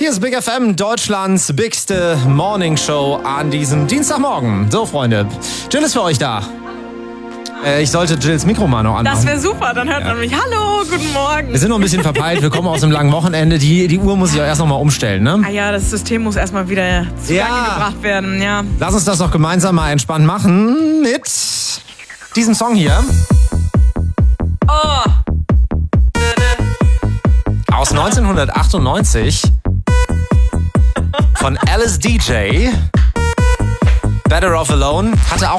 Hier ist Big FM, Deutschlands bigste Morning Show an diesem Dienstagmorgen. So, Freunde, Jill ist für euch da. Ich sollte Jills Mikro mal noch anmachen. Das wäre super, dann hört man mich. Hallo, guten Morgen. Wir sind noch ein bisschen verpeilt, wir kommen aus dem langen Wochenende. Die Uhr muss ich auch erst noch mal umstellen, ne? Ah ja, das System muss erstmal wieder zugange gebracht werden, ja. Lass uns das doch gemeinsam mal entspannt machen mit diesem Song hier. Oh. Aus 1998 von Alice DJ. Better Off Alone. Hatte auch